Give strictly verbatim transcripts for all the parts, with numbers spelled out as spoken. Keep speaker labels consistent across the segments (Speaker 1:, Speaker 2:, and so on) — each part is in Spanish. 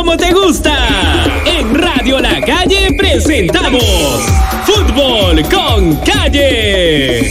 Speaker 1: como te gusta. En Radio La Calle presentamos Fútbol con Calle.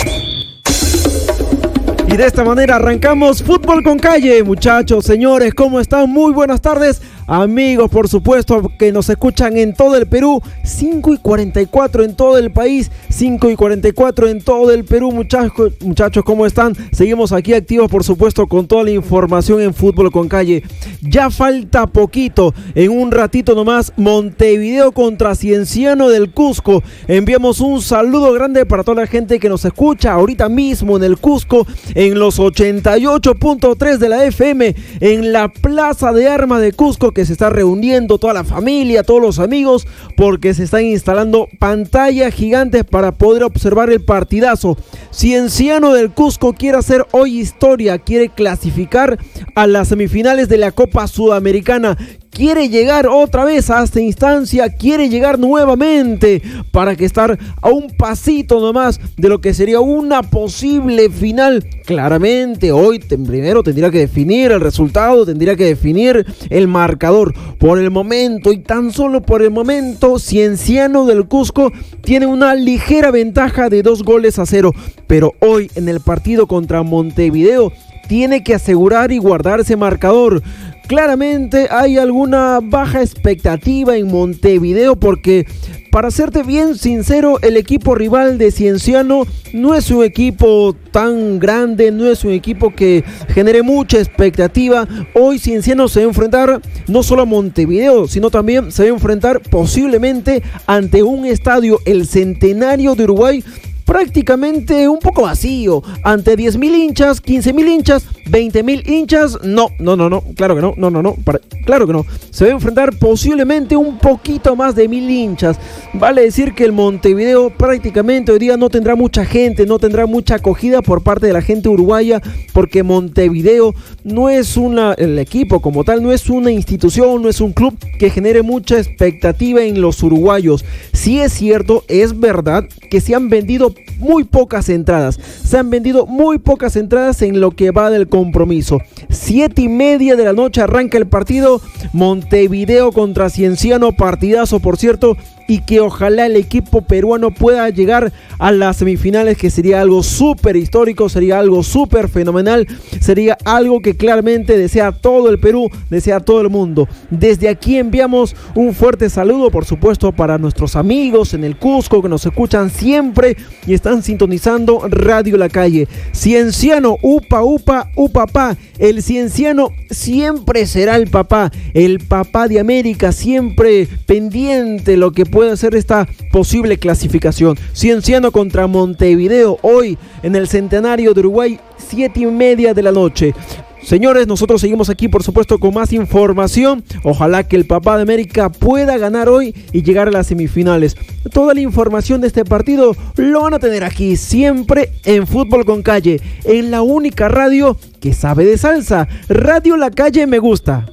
Speaker 2: Y de esta manera arrancamos Fútbol con Calle. Muchachos, señores, ¿cómo están? Muy buenas tardes. Amigos, por supuesto, que nos escuchan en todo el Perú, cinco y cuarenta y cuatro en todo el país, cinco y cuarenta y cuatro en todo el Perú, muchachos, muchachos, ¿cómo están? Seguimos aquí activos, por supuesto, con toda la información en Fútbol con Calle. Ya falta poquito, en un ratito nomás, Montevideo contra Cienciano del Cusco. Enviamos un saludo grande para toda la gente que nos escucha ahorita mismo en el Cusco, en los ochenta y ocho punto tres de la F M, en la Plaza de Armas de Cusco, que se está reuniendo toda la familia, todos los amigos, porque se están instalando pantallas gigantes para poder observar el partidazo. Cienciano del Cusco quiere hacer hoy historia, quiere clasificar a las semifinales de la Copa Sudamericana. Quiere llegar otra vez a esta instancia, quiere llegar nuevamente para que estar a un pasito nomás de lo que sería una posible final. Claramente hoy primero tendría que definir el resultado, tendría que definir el marcador. Por el momento y tan solo por el momento, Cienciano del Cusco tiene una ligera ventaja de dos goles a cero. Pero hoy en el partido contra Montevideo tiene que asegurar y guardar ese marcador. Claramente hay alguna baja expectativa en Montevideo porque, para serte bien sincero, el equipo rival de Cienciano no es un equipo tan grande, no es un equipo que genere mucha expectativa. Hoy Cienciano se va a enfrentar no solo a Montevideo, sino también se va a enfrentar posiblemente ante un estadio, el Centenario de Uruguay, prácticamente un poco vacío, ante diez mil hinchas, quince mil hinchas, veinte mil hinchas. No, no, no, no, claro que no, no, no, no, para, claro que no. Se va a enfrentar posiblemente un poquito más de mil hinchas. Vale decir que el Montevideo prácticamente hoy día no tendrá mucha gente, no tendrá mucha acogida por parte de la gente uruguaya, porque Montevideo no es una, el equipo como tal, no es una institución, no es un club que genere mucha expectativa en los uruguayos. Sí es cierto, es verdad que se han vendido muy pocas entradas, se han vendido muy pocas entradas en lo que va del compromiso. Siete y media de la noche arranca el partido, Montevideo contra Cienciano, partidazo por cierto, y que ojalá el equipo peruano pueda llegar a las semifinales, que sería algo súper histórico, sería algo súper fenomenal, sería algo que claramente desea todo el Perú, desea todo el mundo. Desde aquí enviamos un fuerte saludo, por supuesto, para nuestros amigos en el Cusco que nos escuchan siempre y están sintonizando Radio La Calle. Cienciano, upa, upa, upapá. El Cienciano siempre será el papá, el papá de América, siempre pendiente de lo que puede ser esta posible clasificación. Cienciano contra Montevideo hoy en el Centenario de Uruguay, siete y media de la noche. Señores, nosotros seguimos aquí, por supuesto, con más información. Ojalá que el papá de América pueda ganar hoy y llegar a las semifinales. Toda la información de este partido lo van a tener aquí, siempre en Fútbol con Calle, en la única radio que sabe de salsa. Radio La Calle me gusta.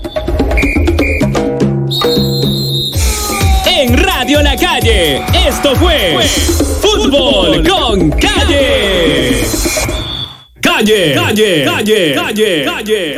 Speaker 1: En Radio La Calle, esto fue Fútbol con Calle. Calle, calle, calle, calle, calle.